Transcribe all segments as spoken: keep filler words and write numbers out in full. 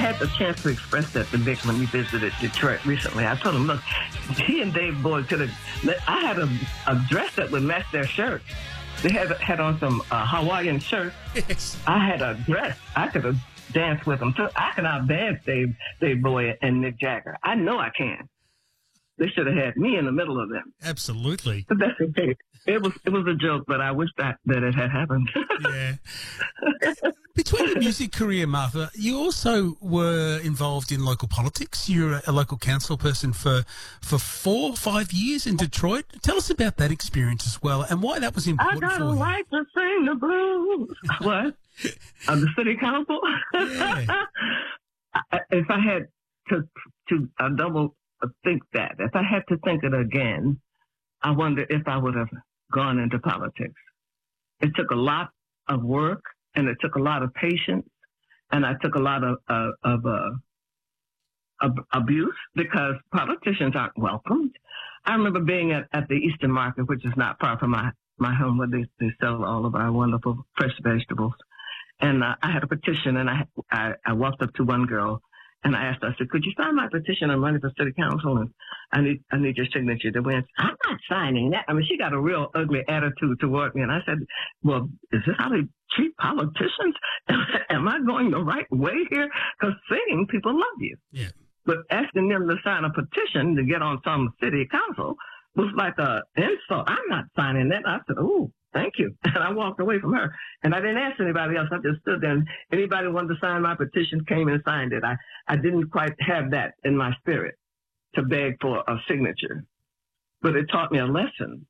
had the chance to express that to Vic when he visited Detroit recently. I told him, look, he and Dave Boyd could have, I had a, a dress that would match their shirt. They had had on some uh, Hawaiian shirts. Yes. I had a dress. I could have danced with them too. I can outdance Dave, Dave Boyd and Mick Jagger. I know I can. They should have had me in the middle of them. Absolutely. But that's okay. It was it was a joke, but I wish that, that it had happened. Yeah. Between your music career, Martha, you also were involved in local politics. You're a local council person for for four or five years in Detroit. Tell us about that experience as well and why that was important I got for a you. right to sing the blues. What? Of the city council? Yeah. If I had to to uh, double think that, if I had to think it again, I wonder if I would have gone into politics. It took a lot of work, and it took a lot of patience, and I took a lot of uh, of, uh, of abuse because politicians aren't welcomed. I remember being at, at the Eastern Market, which is not far from my, my home, where they, they sell all of our wonderful fresh vegetables. And uh, I had a petition, and I, I I walked up to one girl, and I asked her, I said, could you sign my petition? I'm running for city council, and I need I need your signature to win. I'm not signing that. I mean, she got a real ugly attitude toward me. And I said, well, is this how they treat politicians? Am I going the right way here? Because singing, people love you. Yeah. But asking them to sign a petition to get on some city council was like a insult. I'm not signing that. I said, oh, thank you. And I walked away from her. And I didn't ask anybody else. I just stood there. And anybody who wanted to sign my petition came and signed it. I, I didn't quite have that in my spirit to beg for a signature. But it taught me a lesson.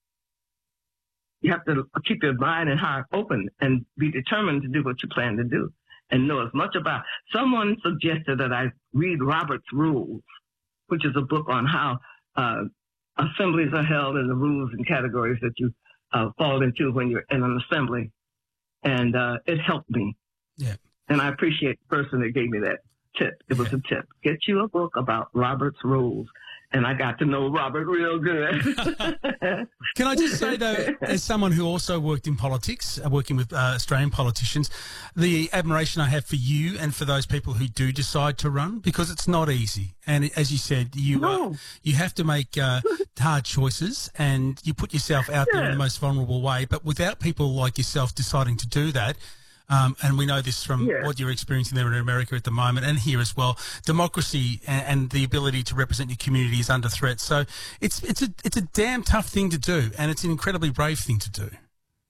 You have to keep your mind and heart open and be determined to do what you plan to do and know as much about. Someone suggested that I read Robert's Rules, which is a book on how uh, assemblies are held and the rules and categories that you uh, fall into when you're in an assembly. And uh, it helped me. Yeah. And I appreciate the person that gave me that tip. It was a tip. Get you a book about Robert's Rules. And I got to know Robert real good. Can I just say, though, as someone who also worked in politics, uh, working with uh, Australian politicians, the admiration I have for you and for those people who do decide to run, because it's not easy. And as you said, you No. uh, you have to make uh, hard choices and you put yourself out there in the most vulnerable way. But without people like yourself deciding to do that, Um, and we know this from Yeah. what you're experiencing there in America at the moment and here as well. Democracy and, and the ability to represent your community is under threat. So it's it's a it's a damn tough thing to do, and it's an incredibly brave thing to do.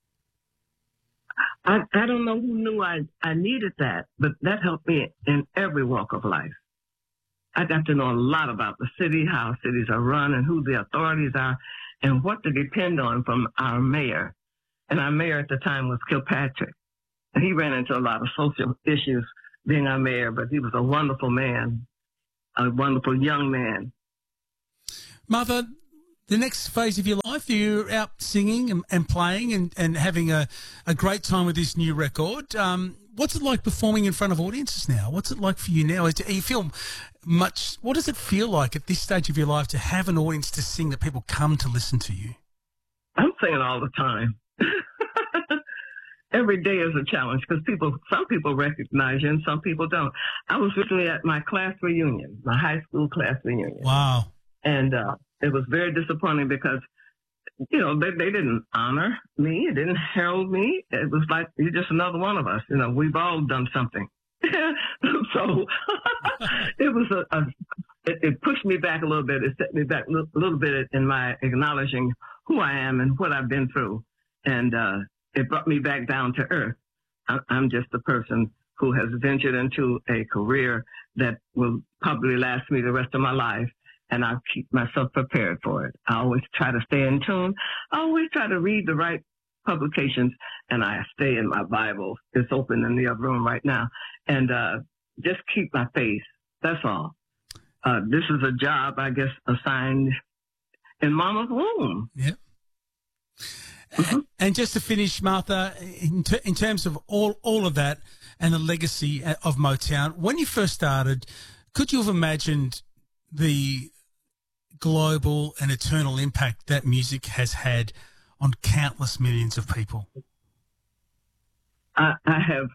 I, I don't know who knew I, I needed that, but that helped me in every walk of life. I got to know a lot about the city, how cities are run, and who the authorities are, and what to depend on from our mayor. And our mayor at the time was Kilpatrick. And he ran into a lot of social issues being our mayor, but he was a wonderful man, a wonderful young man. Martha, the next phase of your life, you're out singing and, and playing and, and having a, a great time with this new record. Um, what's it like performing in front of audiences now? What's it like for you now? Do you feel much, what does it feel like at this stage of your life to have an audience to sing, that people come to listen to you? I'm singing all the time. Every day is a challenge because people, some people recognize you and some people don't. I was recently at my class reunion, my high school class reunion. Wow. And uh, it was very disappointing because, you know, they, they didn't honor me. It didn't herald me. It was like, you're just another one of us. You know, we've all done something. So it was a, a it, it pushed me back a little bit. It set me back a little, little bit in my acknowledging who I am and what I've been through. And, uh, it brought me back down to earth. I'm just a person who has ventured into a career that will probably last me the rest of my life, and I'll keep myself prepared for it. I always try to stay in tune. I always try to read the right publications, and I stay in my Bible. It's open in the other room right now. And uh, just keep my faith. That's all. Uh, this is a job, I guess, assigned in Mama's womb. Yep. Mm-hmm. And just to finish, Martha, in, ter- in terms of all, all of that and the legacy of Motown, when you first started, could you have imagined the global and eternal impact that music has had on countless millions of people? I, I have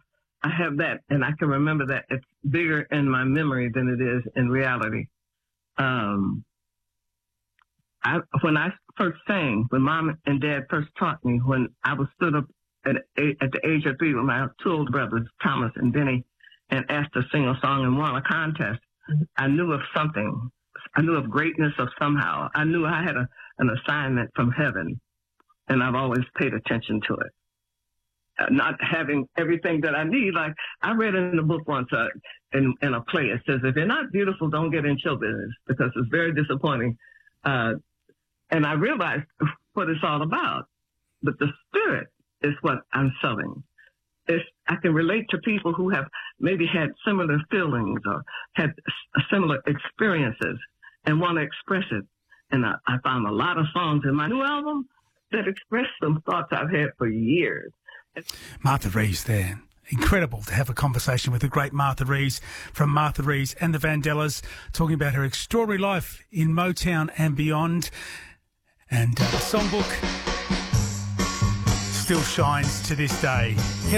I have that, and I can remember that. It's bigger in my memory than it is in reality. Um, I, when I first sang, when Mom and Dad first taught me, when I was stood up at, at the age of three with my two older brothers, Thomas and Benny, and asked to sing a song and won a contest, I knew of something. I knew of greatness of somehow. I knew I had a, an assignment from heaven, and I've always paid attention to it. Uh, not having everything that I need. Like I read in the book once, uh, in, in a play, it says, if you're not beautiful, don't get in show business, because it's very disappointing. Uh, and I realized what it's all about. But the spirit is what I'm selling. It's, I can relate to people who have maybe had similar feelings or had s- similar experiences and want to express it. And I, I found a lot of songs in my new album that express some thoughts I've had for years. Martha Reeves there. Incredible to have a conversation with the great Martha Reeves from Martha Reeves and the Vandellas, talking about her extraordinary life in Motown and beyond. And uh, the songbook still shines to this day.